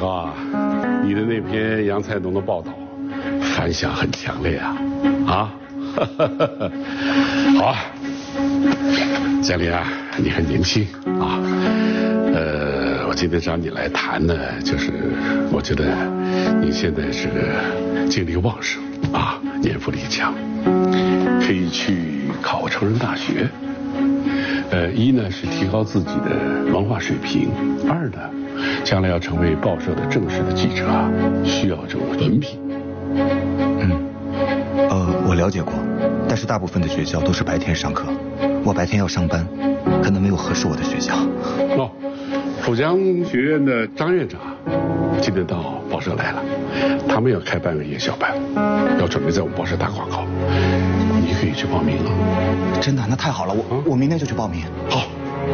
涛啊，你的那篇杨才农的报道反响很强烈啊！啊，好啊，江林啊，你很年轻啊。我今天找你来谈呢，就是我觉得你现在是精力旺盛啊，年富力强，可以去考成人大学。一呢是提高自己的文化水平，二呢，将来要成为报社的正式的记者啊，需要这种文凭。 我了解过，但是大部分的学校都是白天上课，我白天要上班，可能没有合适我的学校。 哦，浦江学院的张院长今天到报社来了，他们要开办个夜校班，要准备在我们报社打广告，你可以去报名了。 真的？那太好了，我明天就去报名。 好。